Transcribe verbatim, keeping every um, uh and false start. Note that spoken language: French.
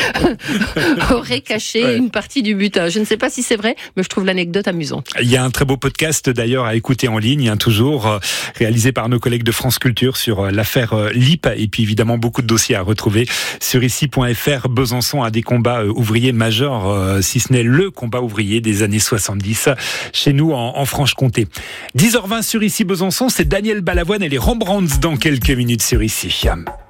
aurait caché ouais. une partie du butin. Je ne sais pas si c'est vrai, mais je trouve l'anecdote amusante. Il y a un très beau podcast d'ailleurs à écouter en ligne, hein, toujours euh, réalisé par nos collègues de France Culture sur euh, l'affaire euh, Lip, et puis évidemment beaucoup de dossiers à retrouver sur ici point f r. Besançon a des combats euh, ouvriers majeurs, euh, si ce n'est le combat ouvrier des années soixante-dix chez nous en, en Franche-Comté. dix heures vingt sur ici Besançon, c'est Daniel Balavoine et les Rembrandts dans quelques minutes sur ici.